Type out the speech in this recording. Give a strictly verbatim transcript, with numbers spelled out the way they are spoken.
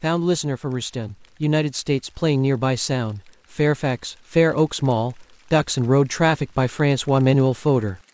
Found listener for Ruston, United States playing nearby sound. Fairfax, Fair Oaks Mall, Ducks and Road Traffic by Francois Manuel Fodor.